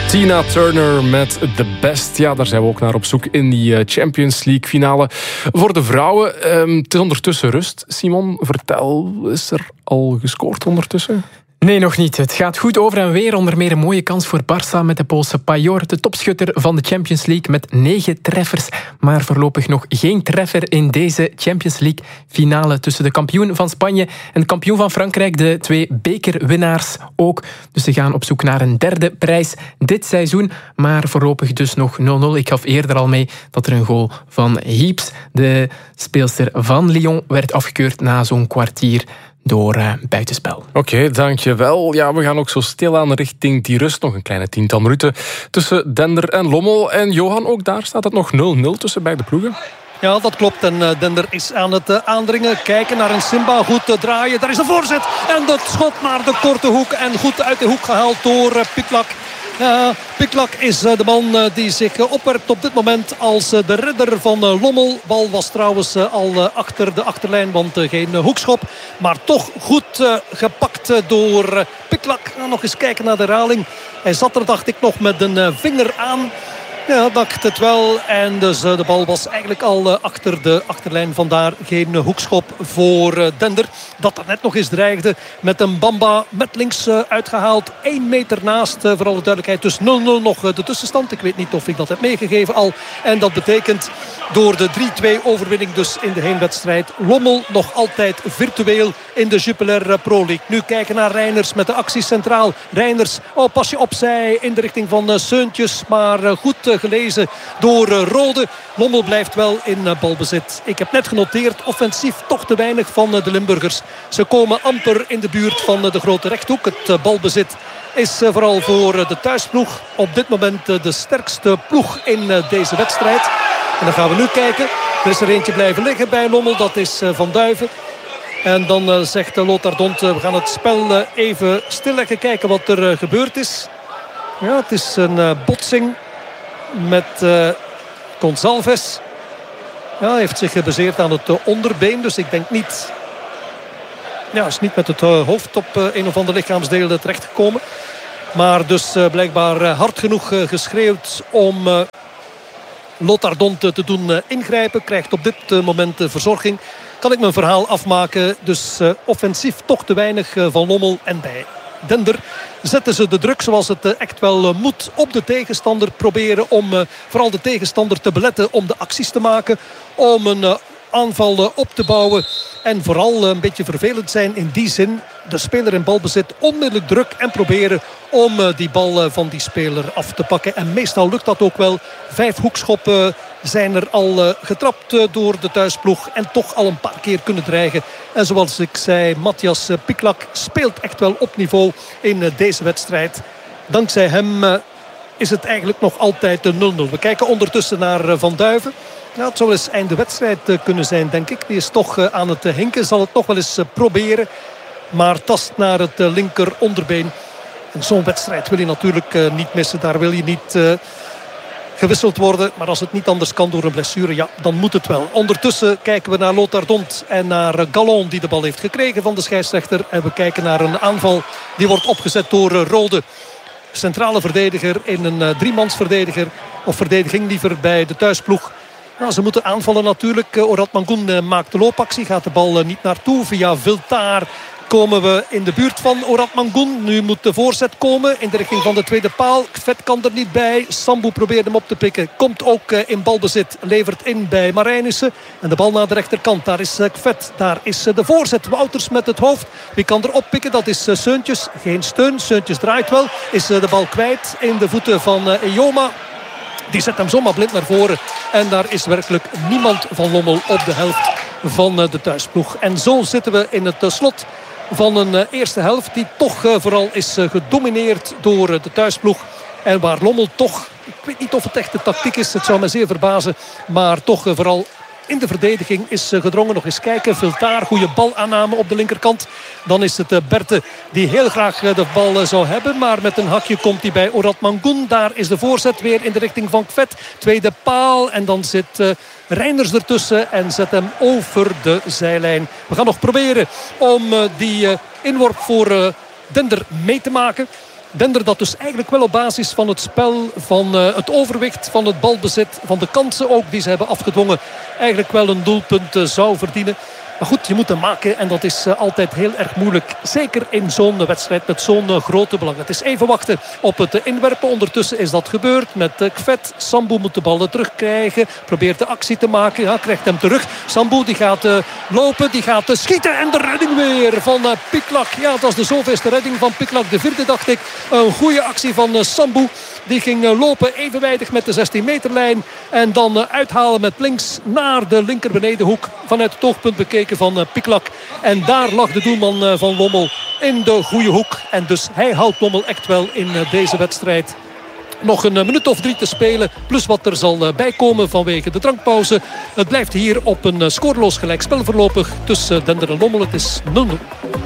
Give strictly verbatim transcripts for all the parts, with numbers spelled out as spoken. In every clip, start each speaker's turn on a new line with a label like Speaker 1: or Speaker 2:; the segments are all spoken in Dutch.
Speaker 1: Tina Turner met The Best. Ja, daar zijn we ook naar op zoek in die Champions League finale. Voor de vrouwen, um, het is ondertussen rust. Simon, vertel, is er al gescoord ondertussen?
Speaker 2: Nee, nog niet. Het gaat goed over en weer. Onder meer een mooie kans voor Barça met de Poolse Pajor, de topschutter van de Champions League met negen treffers. Maar voorlopig nog geen treffer in deze Champions League finale tussen de kampioen van Spanje en de kampioen van Frankrijk. De twee bekerwinnaars ook. Dus ze gaan op zoek naar een derde prijs dit seizoen. Maar voorlopig dus nog nul nul. Ik gaf eerder al mee dat er een goal van Heeps, de speelster van Lyon, werd afgekeurd na zo'n kwartier door uh, buitenspel.
Speaker 1: Oké, okay, dankjewel. Ja, we gaan ook zo stilaan richting die rust. Nog een kleine tiental minuten tussen Dender en Lommel. En Johan, ook daar staat het nog nul nul tussen beide ploegen.
Speaker 3: Ja, dat klopt. En uh, Dender is aan het uh, aandringen. Kijken naar een Simba. Goed uh, draaien. Daar is de voorzet. En dat schot naar de korte hoek. En goed uit de hoek gehaald door uh, Piklak. Uh, Piklak is uh, de man uh, die zich uh, opwerpt op dit moment als uh, de redder van uh, Lommel. Bal was trouwens uh, al uh, achter de achterlijn, want uh, geen uh, hoekschop. Maar toch goed uh, gepakt uh, door uh, Piklak. Nou, nog eens kijken naar de herhaling. Hij zat er, dacht ik, nog met een uh, vinger aan. Ja, dacht het wel. En dus uh, de bal was eigenlijk al uh, achter de achterlijn. Vandaar geen uh, hoekschop voor uh, Dender. Dat er net nog eens dreigde met een Bamba met links uh, uitgehaald. één meter naast, uh, voor alle duidelijkheid. Dus nul nul nog uh, de tussenstand. Ik weet niet of ik dat heb meegegeven al. En dat betekent door de drie twee overwinning dus in de heenwedstrijd. Lommel nog altijd virtueel in de Jupiler Pro League. Nu kijken naar Reiners met de actie centraal. Reiners, oh, pasje opzij in de richting van uh, Seuntjes. Maar uh, goed uh, gelezen door uh, Rode. Lommel blijft wel in uh, balbezit. Ik heb net genoteerd, offensief toch te weinig van uh, de Limburgers. Ze komen amper in de buurt van uh, de grote rechthoek. Het uh, balbezit is uh, vooral voor uh, de thuisploeg op dit moment uh, de sterkste ploeg in uh, deze wedstrijd. En dan gaan we nu kijken. Er is er eentje blijven liggen bij Lommel. Dat is uh, Van Duiven. En dan uh, zegt uh, Lothar Dont, uh, we gaan het spel uh, even stilleggen. Kijken wat er uh, gebeurd is. Ja, het is een uh, botsing met uh, Gonçalves. Ja, hij heeft zich gebaseerd aan het uh, onderbeen. Dus ik denk niet... Ja, hij is niet met het uh, hoofd op uh, een of ander lichaamsdeel uh, terechtgekomen. Maar dus uh, blijkbaar uh, hard genoeg uh, geschreeuwd om uh, Lothar Dont uh, te doen uh, ingrijpen. Krijgt op dit uh, moment uh, verzorging. Kan ik mijn verhaal afmaken. Dus uh, offensief toch te weinig uh, van Lommel en bij Dender zetten ze de druk zoals het echt wel moet op de tegenstander. Proberen om uh, vooral de tegenstander te beletten om de acties te maken. Om een uh, aanval uh, op te bouwen. En vooral uh, een beetje vervelend zijn in die zin. De speler in balbezit onmiddellijk druk en proberen om uh, die bal uh, van die speler af te pakken. En meestal lukt dat ook wel. Vijf hoekschoppen zijn er al uh, getrapt uh, door de thuisploeg. En toch al een paar keer kunnen dreigen. En zoals ik zei, Matthias uh, Piklak speelt echt wel op niveau in uh, deze wedstrijd. Dankzij hem uh, is het eigenlijk nog altijd uh, nul nul. We kijken ondertussen naar uh, Van Duiven. Ja, het zou eens einde wedstrijd uh, kunnen zijn, denk ik. Die is toch uh, aan het uh, hinken. Zal het nog wel eens uh, proberen. Maar tast naar het uh, linker onderbeen. En zo'n wedstrijd wil je natuurlijk uh, niet missen. Daar wil je niet uh, gewisseld worden. Maar als het niet anders kan door een blessure, ja, dan moet het wel. Ondertussen kijken we naar Lothar Dont en naar uh, Gallon, die de bal heeft gekregen van de scheidsrechter. En we kijken naar een aanval die wordt opgezet door uh, Rode. Centrale verdediger in een uh, driemansverdediger. Of verdediging liever bij de thuisploeg. Nou, ze moeten aanvallen natuurlijk. Uh, Orad Mangoen uh, maakt de loopactie. Gaat de bal uh, niet naartoe. Via Viltar komen we in de buurt van Orad Mangoen. Nu moet de voorzet komen in de richting van de tweede paal. Kvet kan er niet bij. Sambu probeert hem op te pikken. Komt ook uh, in balbezit. Levert in bij Marijnissen. En de bal naar de rechterkant. Daar is uh, Kvet. Daar is uh, de voorzet. Wouters met het hoofd. Wie kan er oppikken? Dat is uh, Seuntjes. Geen steun. Seuntjes draait wel. Is uh, de bal kwijt in de voeten van uh, Eyoma. Die zet hem zomaar blind naar voren. En daar is werkelijk niemand van Lommel op de helft van de thuisploeg. En zo zitten we in het slot van een eerste helft die toch vooral is gedomineerd door de thuisploeg. En waar Lommel toch, ik weet niet of het echt de tactiek is, het zou me zeer verbazen, maar toch vooral in de verdediging is gedrongen. Nog eens kijken. Viltar, goede balaanname op de linkerkant. Dan is het Berthe die heel graag de bal zou hebben. Maar met een hakje komt hij bij Orad Mangoen. Daar is de voorzet weer in de richting van Kvet. Tweede paal. En dan zit Reiners ertussen en zet hem over de zijlijn. We gaan nog proberen om die inworp voor Dender mee te maken. Dender dat dus eigenlijk wel op basis van het spel, van uh, het overwicht, van het balbezit, van de kansen ook die ze hebben afgedwongen, eigenlijk wel een doelpunt uh, zou verdienen. Maar goed, je moet hem maken en dat is uh, altijd heel erg moeilijk. Zeker in zo'n wedstrijd met zo'n uh, grote belang. Het is even wachten op het uh, inwerpen. Ondertussen is dat gebeurd met uh, Kvet. Sambu moet de ballen terugkrijgen. Probeert de actie te maken. Ja, krijgt hem terug. Sambu die gaat uh, lopen. Die gaat uh, schieten. En de redding weer van uh, Piklak. Ja, dat is de zoveelste redding van Piklak. De vierde, dacht ik. Een goede actie van uh, Sambu. Die ging uh, lopen evenwijdig met de zestien meterlijn. En dan uh, uithalen met links naar de linker benedenhoek. Vanuit het oogpunt bekeken van uh, Piklak. En daar lag de doelman uh, van Lommel in de goede hoek. En dus hij houdt Lommel echt wel in uh, deze wedstrijd. Nog een uh, minuut of drie te spelen. Plus wat er zal uh, bijkomen vanwege de drankpauze. Het blijft hier op een uh, scoreloos gelijkspel voorlopig tussen uh, Dender en Lommel. Het is nul nul.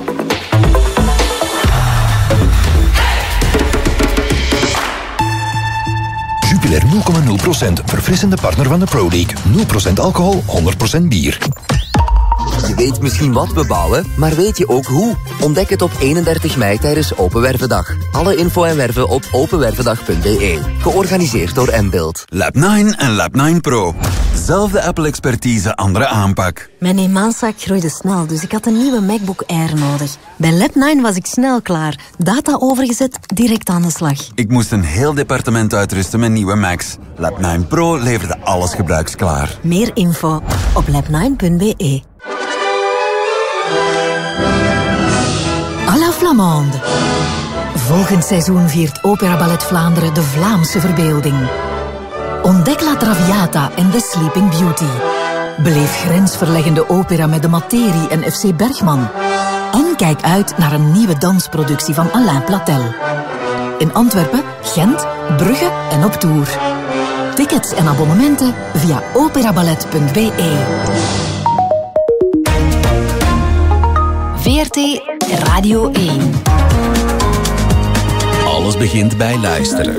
Speaker 4: Jupiler nul komma nul procent. Verfrissende partner van de Pro League. nul procent alcohol, honderd procent bier.
Speaker 5: Je weet misschien wat we bouwen, maar weet je ook hoe? Ontdek het op eenendertig mei tijdens Open Wervendag. Alle info en werven op openwervendag punt b e. Georganiseerd door Mbuild.
Speaker 6: Lab nine en Lab nine Pro. Zelfde Apple-expertise, andere aanpak.
Speaker 7: Mijn eenmanszaak groeide snel, dus ik had een nieuwe MacBook Air nodig. Bij Lab nine was ik snel klaar. Data overgezet, direct aan de slag.
Speaker 6: Ik moest een heel departement uitrusten met nieuwe Macs. Lab nine Pro leverde alles gebruiksklaar.
Speaker 7: Meer info op lab nine punt b e. À la Flamande. Volgend seizoen viert Opera Ballet Vlaanderen de Vlaamse verbeelding. Ontdek La Traviata en The Sleeping Beauty. Beleef grensverleggende opera met de Materie en F C Bergman. En kijk uit naar een nieuwe dansproductie van Alain Platel. In Antwerpen, Gent, Brugge en op tour. Tickets en abonnementen via operaballet punt b e. V R T Radio één.
Speaker 4: Alles begint bij luisteren.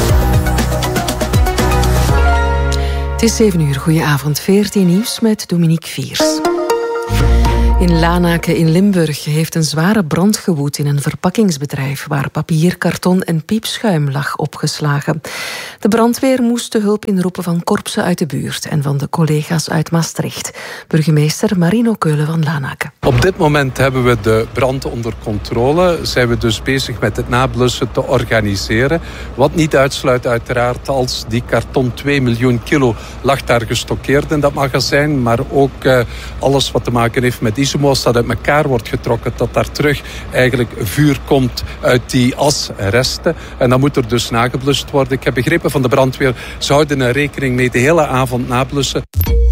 Speaker 8: Het is zeven uur, goedenavond. V R T Nieuws met Dominique Viers. In Lanaken in Limburg heeft een zware brand gewoed in een verpakkingsbedrijf waar papier, karton en piepschuim lag opgeslagen. De brandweer moest de hulp inroepen van korpsen uit de buurt en van de collega's uit Maastricht. Burgemeester Marino Keulen van Lanaken.
Speaker 9: Op dit moment hebben we de brand onder controle. Zijn we dus bezig met het nablussen te organiseren. Wat niet uitsluit uiteraard als die karton twee miljoen kilo lag daar gestockeerd in dat magazijn. Maar ook uh, alles wat te maken heeft met isomos dat uit elkaar wordt getrokken. Dat daar terug eigenlijk vuur komt uit die asresten. En dan moet er dus nageblust worden. Ik heb begrepen van de brandweer, ze houden er rekening mee de hele avond nablussen.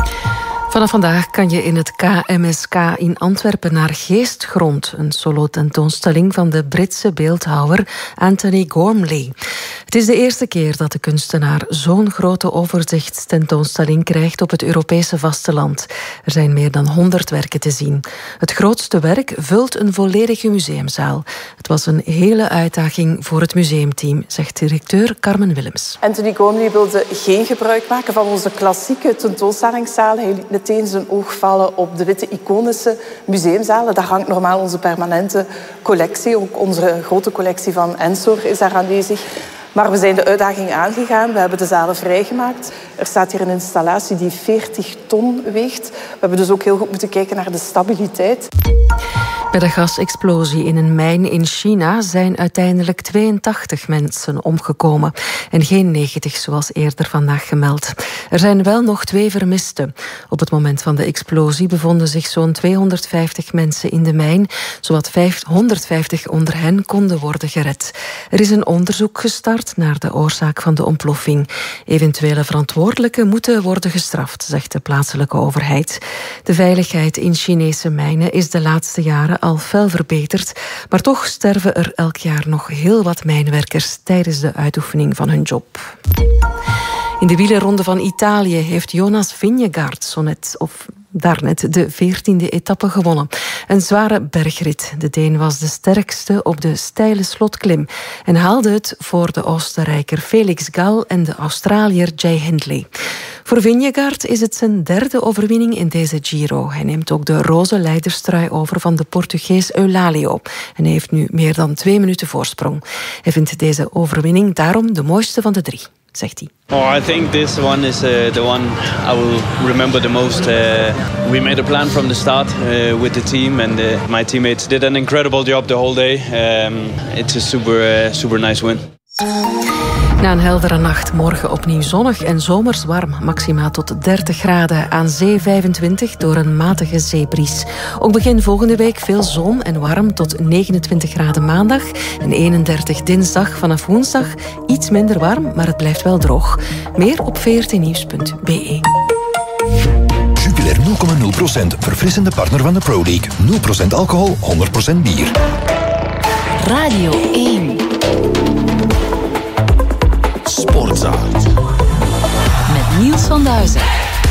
Speaker 8: Vanaf vandaag kan je in het K M S K in Antwerpen naar Geestgrond, een solo-tentoonstelling van de Britse beeldhouwer Anthony Gormley. Het is de eerste keer dat de kunstenaar zo'n grote overzichtstentoonstelling krijgt op het Europese vasteland. Er zijn meer dan honderd werken te zien. Het grootste werk vult een volledige museumzaal. Het was een hele uitdaging voor het museumteam, zegt directeur Carmen Willems.
Speaker 10: Anthony Gormley wilde geen gebruik maken van onze klassieke tentoonstellingszalen. Hij liet meteen zijn oog vallen op de witte iconische museumzalen. Daar hangt normaal onze permanente collectie. Ook onze grote collectie van Ensor is daar aanwezig. Maar we zijn de uitdaging aangegaan. We hebben de zalen vrijgemaakt. Er staat hier een installatie die veertig ton weegt. We hebben dus ook heel goed moeten kijken naar de stabiliteit.
Speaker 8: Bij de gasexplosie in een mijn in China zijn uiteindelijk tweeëntachtig mensen omgekomen. En geen negentig zoals eerder vandaag gemeld. Er zijn wel nog twee vermisten. Op het moment van de explosie bevonden zich zo'n tweehonderdvijftig mensen in de mijn. Zowat honderdvijftig onder hen konden worden gered. Er is een onderzoek gestart naar de oorzaak van de ontploffing. Eventuele verantwoordelijken moeten worden gestraft, zegt de plaatselijke overheid. De veiligheid in Chinese mijnen is de laatste jaren al fel verbeterd, maar toch sterven er elk jaar nog heel wat mijnwerkers tijdens de uitoefening van hun job. In de wielerronde van Italië heeft Jonas Vingegaard zo net, of daarnet de veertiende etappe gewonnen. Een zware bergrit. De Deen was de sterkste op de steile slotklim en haalde het voor de Oostenrijker Felix Gall en de Australiër Jay Hindley. Voor Vingegaard is het zijn derde overwinning in deze Giro. Hij neemt ook de roze leiderstrui over van de Portugees Eulalio. En hij heeft nu meer dan twee minuten voorsprong. Hij vindt deze overwinning daarom de mooiste van de drie, zegt hij.
Speaker 11: Oh, I think this one is uh, the one I will remember the most. Uh, we made a plan from the start uh, with the team, and uh, my teammates did an incredible job the whole day. Um, it's a super, uh, super nice win.
Speaker 8: Na een heldere nacht morgen opnieuw zonnig en zomers warm. Maximaal tot dertig graden. Aan zee vijfentwintig door een matige zeebries. Ook begin volgende week veel zon en warm tot negenentwintig graden maandag. En eenendertig dinsdag. Vanaf woensdag iets minder warm, maar het blijft wel droog. Meer op v r t nieuws punt b e.
Speaker 4: Jupiler nul komma nul procent. Verfrissende partner van de Pro League. nul procent alcohol, honderd procent bier.
Speaker 7: Radio één.
Speaker 4: Sportza.
Speaker 7: Met Niels van Duizen.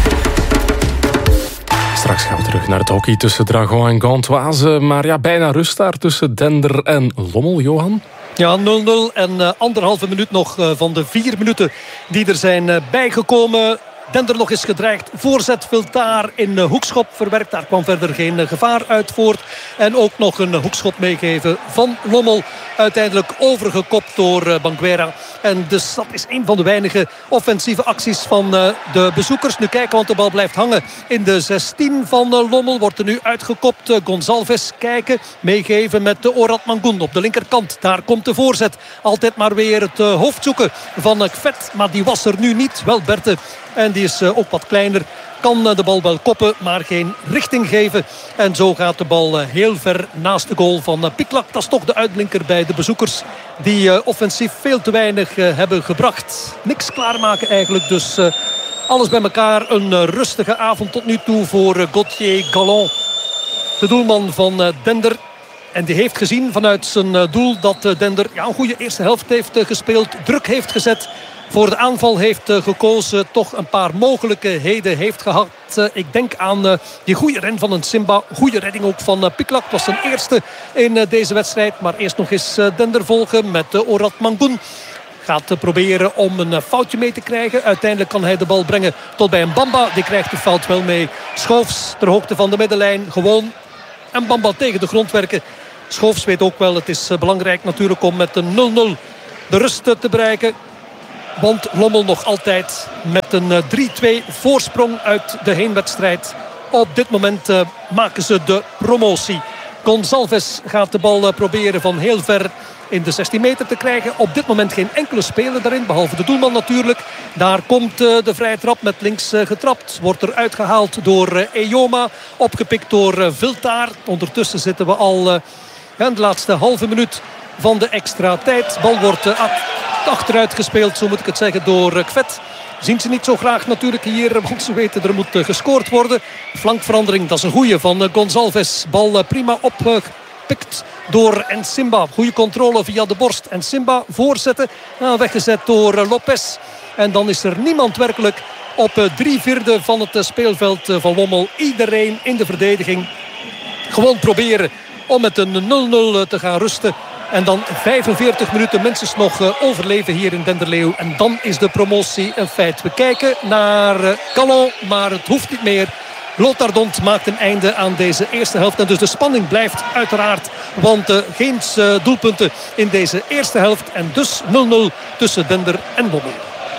Speaker 1: Straks gaan we terug naar het hockey tussen Dragon en Gantoise. Maar ja, bijna rust daar tussen Dender en Lommel, Johan.
Speaker 3: Ja, nul nul en uh, anderhalve minuut nog uh, van de vier minuten die er zijn uh, bijgekomen. Dender nog eens gedreigd. Voorzet Viltaar in uh, hoekschop verwerkt. Daar kwam verder geen uh, gevaar uit voort. En ook nog een uh, hoekschop meegeven van Lommel. Uiteindelijk overgekopt door uh, Banguera. En dus dat is een van de weinige offensieve acties van uh, de bezoekers. Nu kijken, want de bal blijft hangen in de zestien van uh, Lommel. Wordt er nu uitgekopt. Uh, Gonçalves kijken. Meegeven met de Orad Mangoen op de linkerkant. Daar komt de voorzet. Altijd maar weer het uh, hoofd zoeken van uh, Kvet. Maar die was er nu niet. Wel Berthe. En die is uh, ook wat kleiner. Kan uh, de bal wel koppen, maar geen richting geven. En zo gaat de bal uh, heel ver naast de goal van uh, Piklak. Dat is toch de uitblinker bij de bezoekers. Die uh, offensief veel te weinig uh, hebben gebracht. Niks klaarmaken eigenlijk. Dus uh, alles bij elkaar. Een uh, rustige avond tot nu toe voor uh, Gauthier Galland. De doelman van uh, Dender. En die heeft gezien vanuit zijn uh, doel dat uh, Dender ja, een goede eerste helft heeft uh, gespeeld. Druk heeft gezet. Voor de aanval heeft uh, gekozen. Toch een paar mogelijkheden heeft gehad. Uh, ik denk aan uh, die goede ren van een Simba. Goede redding ook van uh, Piklak. Het was zijn eerste in uh, deze wedstrijd. Maar eerst nog eens uh, Dender volgen met uh, Orad Mangoen. Gaat uh, proberen om een uh, foutje mee te krijgen. Uiteindelijk kan hij de bal brengen tot bij een Bamba. Die krijgt de fout wel mee. Schoofs ter hoogte van de middenlijn. Gewoon en Bamba tegen de grond werken. Schoofs weet ook wel. Het is uh, belangrijk natuurlijk om met een nul nul de rust uh, te bereiken. Want Lommel nog altijd met een drie twee voorsprong uit de heenwedstrijd. Op dit moment uh, maken ze de promotie. Gonçalves gaat de bal uh, proberen van heel ver in de zestien meter te krijgen. Op dit moment geen enkele speler daarin, behalve de doelman natuurlijk. Daar komt uh, de vrije trap met links uh, getrapt. Wordt er uitgehaald door uh, Eyoma. Opgepikt door uh, Viltaar. Ondertussen zitten we al uh, in de laatste halve minuut van de extra tijd. Bal wordt uh, achteruit gespeeld, zo moet ik het zeggen, door uh, Kvet. Zien ze niet zo graag natuurlijk hier, want ze weten er moet uh, gescoord worden. Flankverandering, dat is een goeie van uh, Gonçalves. Bal uh, prima opgepikt door Ensimba. Goede controle via de borst. Ensimba voorzetten, uh, weggezet door uh, Lopez. En dan is er niemand werkelijk op uh, drie vierde van het uh, speelveld uh, van Lommel. Iedereen in de verdediging. Gewoon proberen om met een nul nul te gaan rusten. En dan vijfenveertig minuten minstens nog uh, overleven hier in Denderleeuw. En dan is de promotie een feit. We kijken naar uh, Calon, maar het hoeft niet meer. Lothar Dont maakt een einde aan deze eerste helft. En dus de spanning blijft uiteraard. Want uh, geen uh, doelpunten in deze eerste helft. En dus nul nul tussen Dender en Lommel.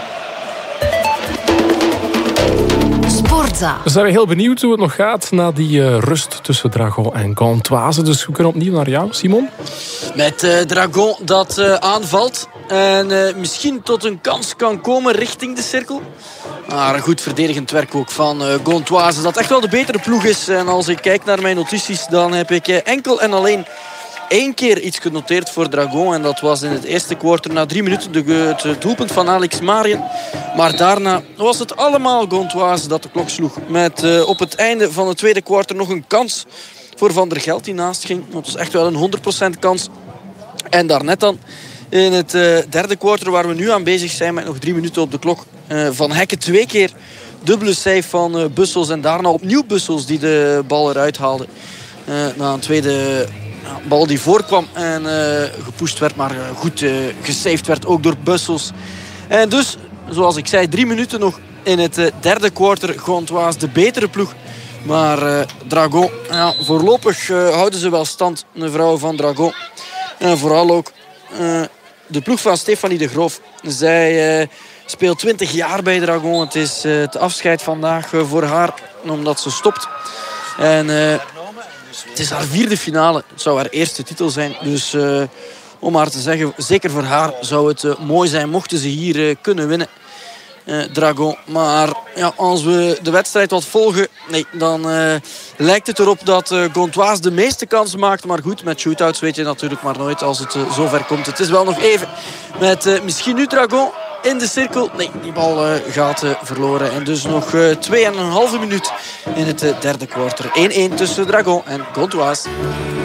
Speaker 1: We zijn heel benieuwd hoe het nog gaat na die uh, rust tussen Dragon en Gantoise. Dus we kunnen opnieuw naar jou, Simon.
Speaker 12: Met uh, Dragon dat uh, aanvalt en uh, misschien tot een kans kan komen richting de cirkel. Maar een goed verdedigend werk ook van uh, Gantoise, dat echt wel de betere ploeg is. En als ik kijk naar mijn notities, dan heb ik uh, enkel en alleen één keer iets genoteerd voor Dragon. En dat was in het eerste kwartier na drie minuten de, het doelpunt van Alex Marien. Maar daarna was het allemaal Gantoise dat de klok sloeg. Met uh, op het einde van het tweede kwartier nog een kans voor Van der Gelt die naast ging. Dat was echt wel een honderd procent kans. En daarnet dan in het uh, derde kwartier waar we nu aan bezig zijn met nog drie minuten op de klok. Uh, van Hekken twee keer dubbele save van uh, Bussels. En daarna opnieuw Bussels die de bal eruit haalde. Uh, na een tweede bal die voorkwam en uh, gepusht werd, maar uh, goed uh, gesaved werd ook door Bussels. En dus, zoals ik zei, drie minuten nog in het uh, derde quarter. Gantoise de betere ploeg. Maar uh, Dragon, ja, voorlopig uh, houden ze wel stand. De vrouwen van Dragon. En vooral ook uh, de ploeg van Stefanie de Groof. Zij uh, speelt twintig jaar bij Dragon. Het is uh, het afscheid vandaag uh, voor haar. Omdat ze stopt. En uh, het is haar vierde finale. Het zou haar eerste titel zijn. Dus uh, om maar te zeggen, zeker voor haar zou het uh, mooi zijn mochten ze hier uh, kunnen winnen. Uh, Dragon. Maar ja, als we de wedstrijd wat volgen, nee, dan uh, lijkt het erop dat uh, Gantoise de meeste kansen maakt. Maar goed, met shootouts weet je natuurlijk maar nooit als het uh, zover komt. Het is wel nog even met uh, misschien nu Dragon in de cirkel. Nee, die bal uh, gaat uh, verloren. En dus nog uh, twee en een halve minuut in het uh, derde kwartier. één-één tussen Dragon en Gantoise.